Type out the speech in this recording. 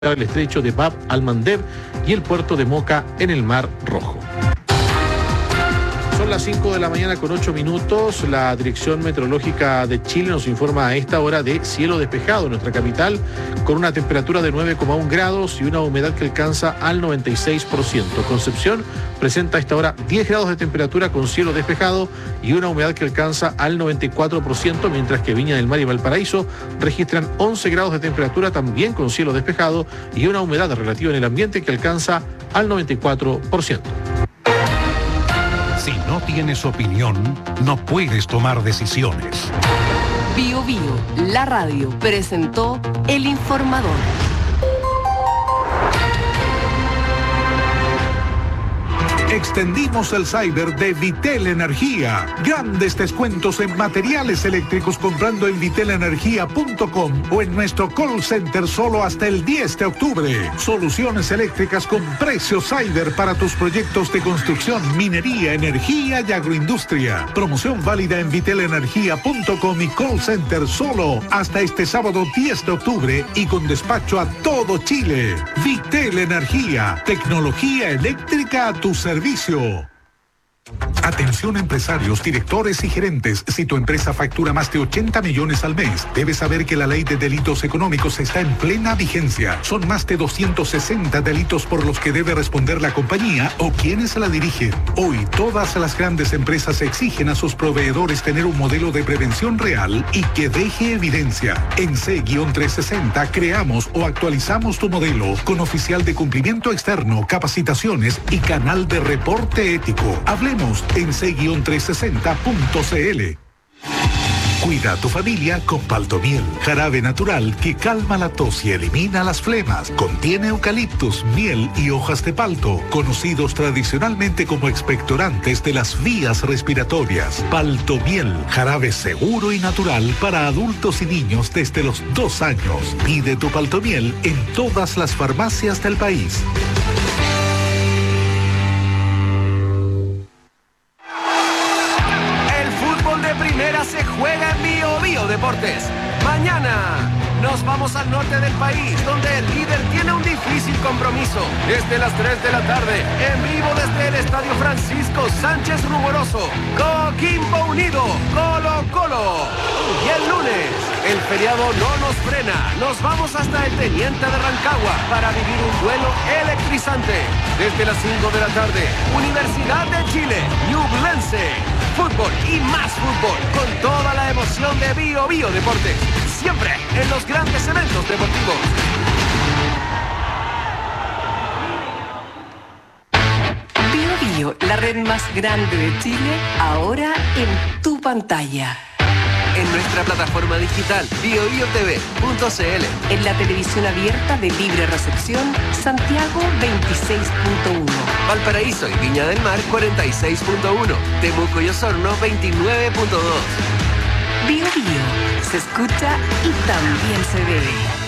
el estrecho de Bab al-Mandeb y el puerto de Moca en el Mar Rojo. Son las 5 de la mañana con 8 minutos. La Dirección Meteorológica de Chile nos informa a esta hora de cielo despejado en nuestra capital, con una temperatura de 9,1 grados y una humedad que alcanza al 96%. Concepción presenta a esta hora 10 grados de temperatura con cielo despejado y una humedad que alcanza al 94%, mientras que Viña del Mar y Valparaíso registran 11 grados de temperatura también con cielo despejado y una humedad relativa en el ambiente que alcanza al 94%. Si no tienes opinión, no puedes tomar decisiones. Bio Bio, la radio, presentó El Informador. Extendimos el cyber de Vitel Energía. Grandes descuentos en materiales eléctricos comprando en vitelenergia.com o en nuestro call center solo hasta el 10 de octubre. Soluciones eléctricas con precios cyber para tus proyectos de construcción, minería, energía y agroindustria. Promoción válida en vitelenergia.com y call center solo hasta este sábado 10 de octubre y con despacho a todo Chile. Vitel Energía, tecnología eléctrica a tu servicio. Atención empresarios, directores y gerentes. Si tu empresa factura más de 80 millones al mes, debes saber que la ley de delitos económicos está en plena vigencia. Son más de 260 delitos por los que debe responder la compañía o quienes la dirigen. Hoy, todas las grandes empresas exigen a sus proveedores tener un modelo de prevención real y que deje evidencia. En C-360 creamos o actualizamos tu modelo con oficial de cumplimiento externo, capacitaciones y canal de reporte ético. Hablemos en c-360.cl. Cuida a tu familia con Paltomiel, jarabe natural que calma la tos y elimina las flemas. Contiene eucaliptus, miel y hojas de palto, conocidos tradicionalmente como expectorantes de las vías respiratorias. Paltomiel, jarabe seguro y natural para adultos y niños desde los 2 años. Pide tu Paltomiel en todas las farmacias del país. Se juega en Bio Bio Deportes. Mañana nos vamos al norte del país, donde el líder tiene un difícil compromiso. Desde las 3 de la tarde, en vivo desde el Estadio Francisco Sánchez Rumoroso, Coquimbo Unido, Colo Colo. Y el lunes, el feriado no nos frena. Nos vamos hasta el Teniente de Rancagua para vivir un duelo electrizante. Desde las 5 de la tarde, Universidad de Chile, Ñublense. Fútbol y más fútbol, con toda la emoción de Bio Bio Deportes, siempre en los grandes eventos deportivos. Bio Bio, la red más grande de Chile, ahora en tu pantalla. En nuestra plataforma digital biobiotv.cl. En la televisión abierta de libre recepción, Santiago 26.1. Valparaíso y Viña del Mar 46.1. Temuco y Osorno 29.2. Bio Bio, se escucha y también se ve.